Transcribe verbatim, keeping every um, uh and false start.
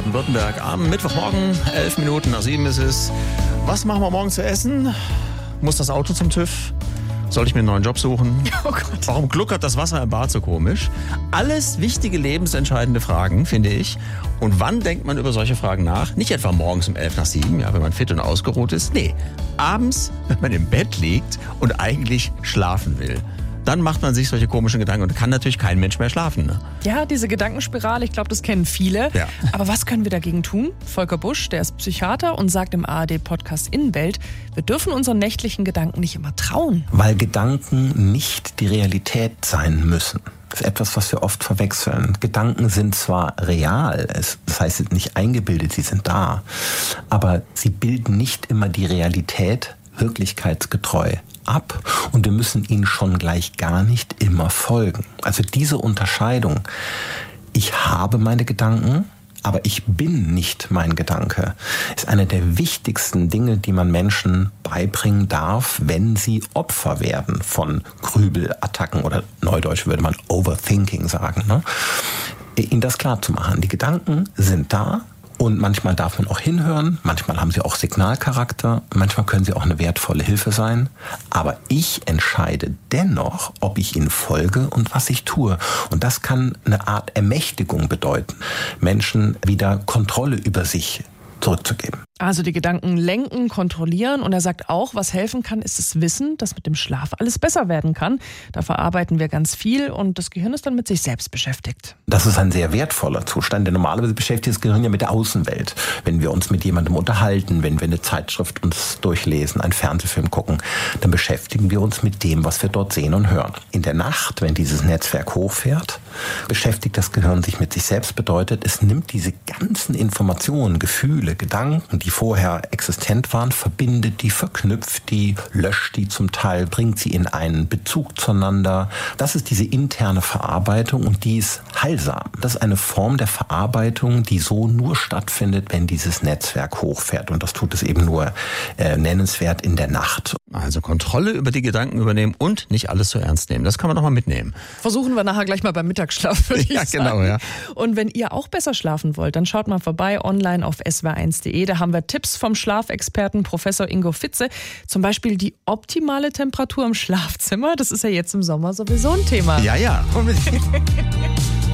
Baden-Württemberg. Am Mittwochmorgen, elf Minuten nach sieben ist es. Was machen wir morgen zu essen? Muss das Auto zum TÜV? Soll ich mir einen neuen Job suchen? Oh Gott. Warum gluckert das Wasser im Bad so komisch? Alles wichtige, lebensentscheidende Fragen, finde ich. Und wann denkt man über solche Fragen nach? Nicht etwa morgens um elf nach sieben, ja, wenn man fit und ausgeruht ist. Nee, abends, wenn man im Bett liegt und eigentlich schlafen will. Dann macht man sich solche komischen Gedanken und kann natürlich kein Mensch mehr schlafen. Ne? Ja, diese Gedankenspirale, ich glaube, das kennen viele. Ja. Aber was können wir dagegen tun? Volker Busch, der ist Psychiater und sagt im A R D-Podcast Innenwelt, wir dürfen unseren nächtlichen Gedanken nicht immer trauen. Weil Gedanken nicht die Realität sein müssen. Das ist etwas, was wir oft verwechseln. Gedanken sind zwar real, das heißt, sie sind nicht eingebildet, sie sind da, aber sie bilden nicht immer die Realität wirklichkeitsgetreu ab und wir müssen ihnen schon gleich gar nicht immer folgen. Also diese Unterscheidung, ich habe meine Gedanken, aber ich bin nicht mein Gedanke, ist eine der wichtigsten Dinge, die man Menschen beibringen darf, wenn sie Opfer werden von Grübelattacken oder neudeutsch würde man Overthinking sagen. Ne? Ihnen das klar zu machen. Die Gedanken sind da. Und manchmal darf man auch hinhören, manchmal haben sie auch Signalcharakter, manchmal können sie auch eine wertvolle Hilfe sein. Aber ich entscheide dennoch, ob ich ihnen folge und was ich tue. Und das kann eine Art Ermächtigung bedeuten, Menschen wieder Kontrolle über sich zurückzugeben. Also die Gedanken lenken, kontrollieren und er sagt auch, was helfen kann, ist das Wissen, dass mit dem Schlaf alles besser werden kann. Da verarbeiten wir ganz viel und das Gehirn ist dann mit sich selbst beschäftigt. Das ist ein sehr wertvoller Zustand, denn normalerweise beschäftigt das Gehirn ja mit der Außenwelt. Wenn wir uns mit jemandem unterhalten, wenn wir eine Zeitschrift uns durchlesen, einen Fernsehfilm gucken, dann beschäftigen wir uns mit dem, was wir dort sehen und hören. In der Nacht, wenn dieses Netzwerk hochfährt, beschäftigt das Gehirn sich mit sich selbst, bedeutet, es nimmt diese ganzen Informationen, Gefühle, Gedanken, die vorher existent waren, verbindet die, verknüpft die, löscht die zum Teil, bringt sie in einen Bezug zueinander. Das ist diese interne Verarbeitung und die ist heilsam. Das ist eine Form der Verarbeitung, die so nur stattfindet, wenn dieses Netzwerk hochfährt. Und das tut es eben nur äh, nennenswert in der Nacht. Also Kontrolle über die Gedanken übernehmen und nicht alles so ernst nehmen. Das kann man doch mal mitnehmen. Versuchen wir nachher gleich mal beim Mittagsschlaf, würde ich ja, sagen. genau, ja. Und wenn ihr auch besser schlafen wollt, dann schaut mal vorbei online auf s w r eins punkt de. Da haben wir Tipps vom Schlafexperten Professor Ingo Fitze. Zum Beispiel die optimale Temperatur im Schlafzimmer. Das ist ja jetzt im Sommer sowieso ein Thema. Ja, ja. Unbedingt.